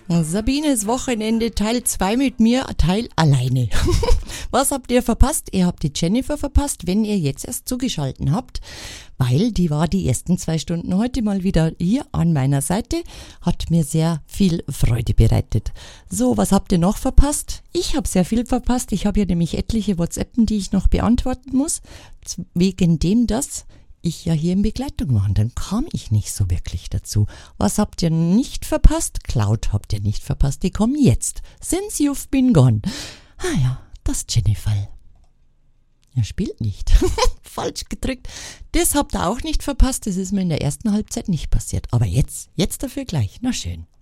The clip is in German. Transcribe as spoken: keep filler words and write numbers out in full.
Sabines Wochenende Teil zwei mit mir, Teil alleine. Was habt ihr verpasst? Ihr habt die Jennifer verpasst, wenn ihr jetzt erst zugeschalten habt, weil die war die ersten zwei Stunden heute mal wieder hier an meiner Seite, hat mir sehr viel Freude bereitet. So, was habt ihr noch verpasst? Ich habe sehr viel verpasst. Ich habe ja nämlich etliche WhatsAppen, die ich noch beantworten muss, wegen dem das ich ja hier in Begleitung war. Und dann kam ich nicht so wirklich dazu. Was habt ihr nicht verpasst? Cloud habt ihr nicht verpasst. Die kommen jetzt. Since you've been gone. Ah ja, das Jennifer. Er spielt nicht. Falsch gedrückt. Das habt ihr auch nicht verpasst. Das ist mir in der ersten Halbzeit nicht passiert. Aber jetzt, jetzt dafür gleich. Na schön.